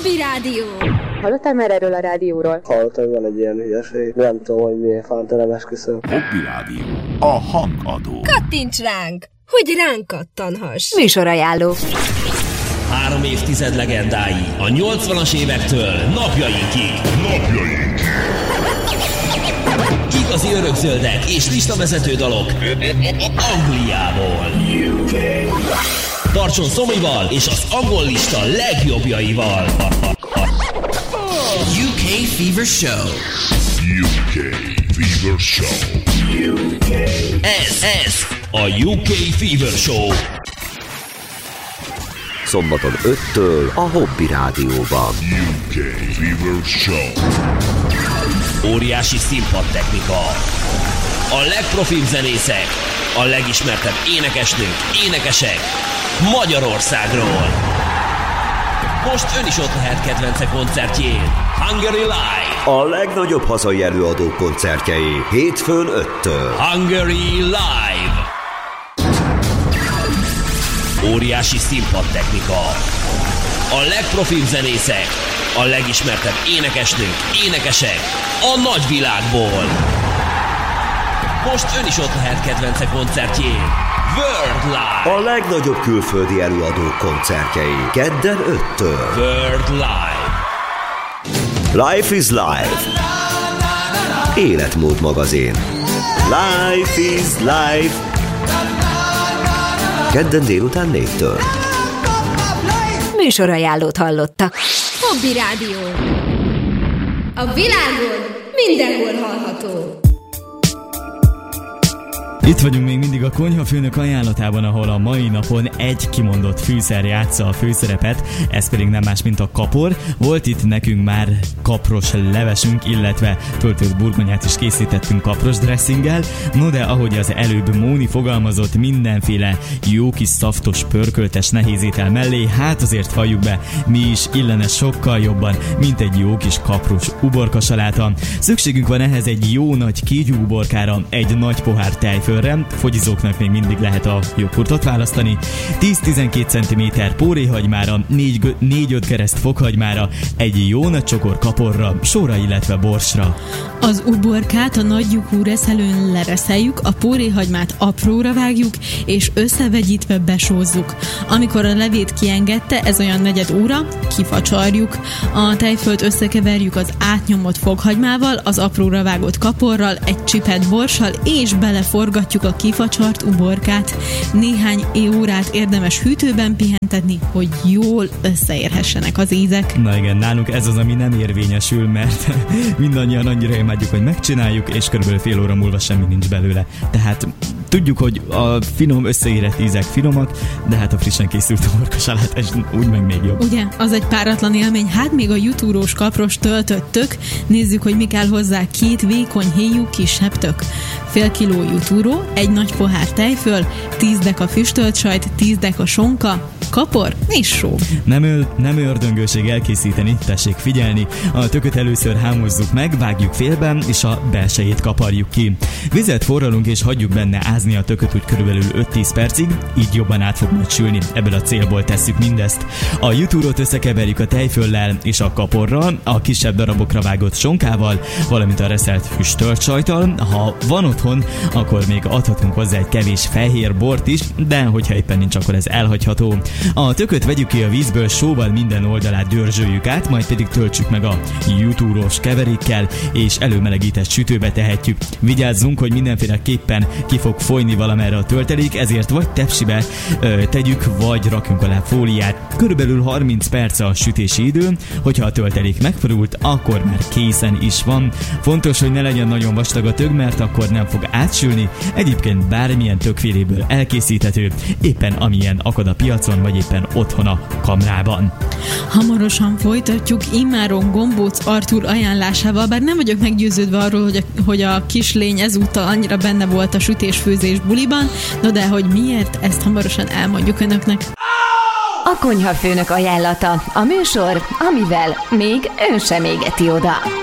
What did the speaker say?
Hobby Rádió. Hallottál már erről a rádióról? Hallottam, van egy ilyen hülyeség. Nem tudom, hogy miért fánt, nem esküszöm. Hobby Rádió. A hangadó. Kattints ránk, hogy ránk kattanhass. Műsorajánló. 3 évtized legendái a 80-as évektől napjainkig. Igazi örökzöldek és listavezető dalok Angliából. Tartson Szomival és az angol lista legjobbjaival. UK Fever Show. UK Fever Show. Ez a UK Fever Show. Szombaton 5-től a Hobby Rádióban. UK Fever Show. Óriási színpadtechnika. A legprofibb zenészek, a legismertebb énekesnők, énekesek Magyarországról. Most ön is ott lehet kedvence koncertjén. Hungary Live. A legnagyobb hazai előadók koncertjei hétfőn 5-től. Hungary Live. Óriási színpadtechnika. A legprofibb zenészek, a legismertebb énekesnők, énekesek a nagyvilágból. Most ön is ott lehet kedvence koncertjén. World Live. A legnagyobb külföldi előadók koncertjei kedden 5-től. World Live. Life is Life. Életmód magazin. Life is Life. Kedden délután 4-től. Műsorajánlót hallottak. Hobby Rádió. A világon mindenhol hallható. Itt vagyunk még mindig a konyhafőnök ajánlatában, ahol a mai napon egy kimondott fűszer játsza a főszerepet, ez pedig nem más, mint a kapor. Volt itt nekünk már kapros levesünk, illetve töltött burgonyát is készítettünk kapros dressinggel. No de ahogy az előbb Móni fogalmazott, mindenféle jó kis szaftos, pörköltes nehézétel mellé, hát azért valljuk be, mi is illene sokkal jobban, mint egy jó kis kapros uborkasaláta. Szükségünk van ehhez egy jó nagy kígyó uborkára, egy nagy pohár tejfölre, fogyizóknak még mindig lehet a joghurtot választani, 10-12 cm póréhagymára, 4-5 kereszt fokhagymára, egy jó nagy csokor kaporra, sóra, illetve borsra. Az uborkát a nagy lyukú reszelőn lereszeljük, a póréhagymát apróra vágjuk, és összevegyítve besózzuk. Amikor a levét kiengedte, ez olyan 4 óra, kifacsarjuk. A tejfölt összekeverjük az átnyomott fokhagymával, az apróra vágott kaporral, egy csipet borssal, és beleforgatjuk a kifacsart uborkát. Néhány órát érdemes hűtőben pihentetni, hogy jól összeérhessenek az ízek. Na igen, nálunk ez az, ami nem érvényesül, mert mindannyian annyira imádjuk, hogy megcsináljuk, és körülbelül fél óra múlva semmi nincs belőle. Tehát tudjuk, hogy a finom összeérett ízek finomak, de hát a frissen készült uborkasalát ez úgy meg még jobb. Ugye, az egy páratlan élmény, hát még a jutúrós kapros töltött tök. Nézzük, hogy mi kell hozzá: 2 vékony héjú kisebb tök, fél kiló jutúró, egy nagy pohár tejföl, 10 deka füstölt sajt, 10 deka sonka, kapor és só. Nem ördöngőség elkészíteni, tessék figyelni. A tököt először hámozzuk meg, vágjuk félben, és a belsejét kaparjuk ki. Vizet forralunk, és hagyjuk benne ázni a tököt úgy körülbelül 5-10 percig, így jobban át fog majd sülni. Ebből a célból tesszük mindezt. A jutúrót összekeverjük a tejföllel és a kaporral, a kisebb darabokra vágott sonkával, valamint a reszelt füstölt sajttal. Ha van otthon, akkor még adhatunk hozzá egy kevés fehér bort is, de hogyha éppen nincs, akkor ez elhagyható. A tököt vegyük ki a vízből, sóval minden oldalát dörzsöljük át, majd pedig töltsük meg a jutúrós keverékkel, és előmelegített sütőbe tehetjük. Vigyázzunk, hogy mindenféleképpen ki fog folyni valamerre a töltelék, ezért vagy tepsibe tegyük, vagy rakjunk alá fóliát. Körülbelül 30 perc a sütési idő, hogyha a töltelék megforult, akkor már készen is van. Fontos, hogy ne legyen nagyon vastag a tög, mert akkor nem fog átsülni. Egyébként bármilyen tökféléből elkészíthető, éppen amilyen akad a piacon, vagy éppen otthon a kamrában. Hamarosan folytatjuk immáron Gombóc Artúr ajánlásával, bár nem vagyok meggyőződve arról, hogy a kislény ezúttal annyira benne volt a sütés-főzés buliban, no de hogy miért, ezt hamarosan elmondjuk önöknek. A konyhafőnök ajánlata, a műsor, amivel még ön sem égeti oda.